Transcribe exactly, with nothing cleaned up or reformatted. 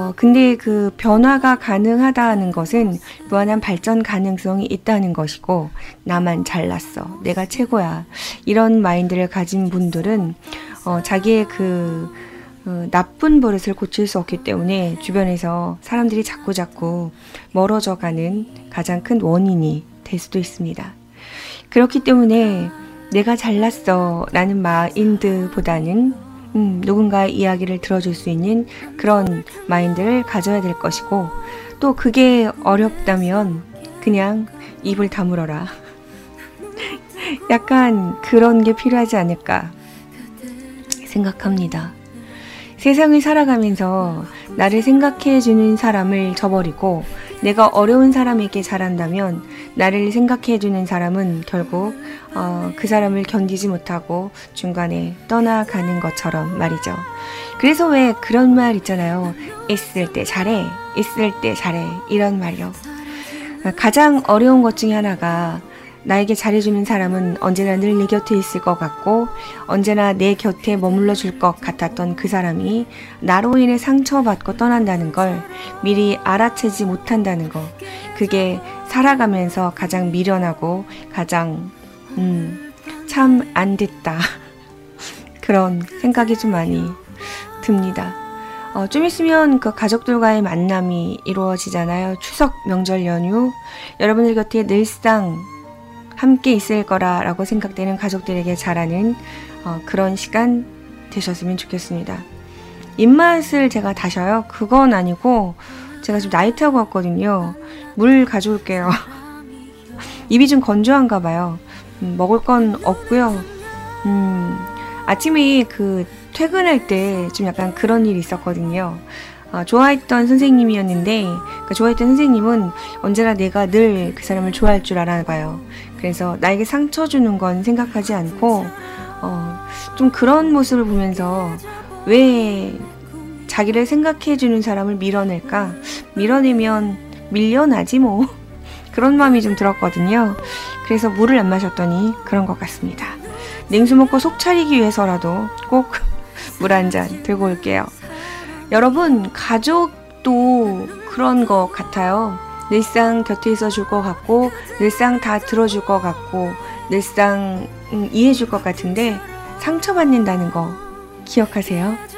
어, 근데 그 변화가 가능하다는 것은 무한한 발전 가능성이 있다는 것이고, 나만 잘났어, 내가 최고야, 이런 마인드를 가진 분들은 어, 자기의 그 어, 나쁜 버릇을 고칠 수 없기 때문에 주변에서 사람들이 자꾸자꾸 멀어져 가는 가장 큰 원인이 될 수도 있습니다. 그렇기 때문에 내가 잘났어 라는 마인드보다는 음, 누군가의 이야기를 들어줄 수 있는 그런 마인드를 가져야 될 것이고, 또 그게 어렵다면 그냥 입을 다물어라. 약간 그런 게 필요하지 않을까 생각합니다. 세상을 살아가면서 나를 생각해주는 사람을 저버리고 내가 어려운 사람에게 잘한다면 나를 생각해주는 사람은 결국 어, 그 사람을 견디지 못하고 중간에 떠나가는 것처럼 말이죠. 그래서 왜 그런 말 있잖아요. 있을 때 잘해, 있을 때 잘해, 이런 말이요. 가장 어려운 것 중에 하나가 나에게 잘해주는 사람은 언제나 늘 내 곁에 있을 것 같고, 언제나 내 곁에 머물러 줄 것 같았던 그 사람이 나로 인해 상처받고 떠난다는 걸 미리 알아채지 못한다는 거. 그게 살아가면서 가장 미련하고 가장 음, 참 안 됐다 그런 생각이 좀 많이 듭니다. 어, 좀 있으면 그 가족들과의 만남이 이루어지잖아요. 추석 명절 연휴, 여러분들 곁에 늘상 함께 있을 거라라고 생각되는 가족들에게 잘하는 어, 그런 시간 되셨으면 좋겠습니다. 입맛을 제가 다셔요? 그건 아니고 제가 지금 나이트하고 왔거든요. 물 가져올게요. 입이 좀 건조한가 봐요. 음, 먹을 건 없고요. 음, 아침에 그 퇴근할 때 좀 약간 그런 일이 있었거든요. 어, 좋아했던 선생님이었는데 그 좋아했던 선생님은 언제나 내가 늘 그 사람을 좋아할 줄 알아 봐요. 그래서 나에게 상처 주는 건 생각하지 않고 어, 좀 그런 모습을 보면서 왜 자기를 생각해 주는 사람을 밀어낼까? 밀어내면 밀려나지 뭐. 그런 마음이 좀 들었거든요. 그래서 물을 안 마셨더니 그런 것 같습니다. 냉수 먹고 속 차리기 위해서라도 꼭 물 한 잔 들고 올게요. 여러분, 가족도 그런 것 같아요. 늘상 곁에 있어 줄 것 같고, 늘상 다 들어줄 것 같고, 늘상 음, 이해해 줄 것 같은데 상처받는다는 거 기억하세요.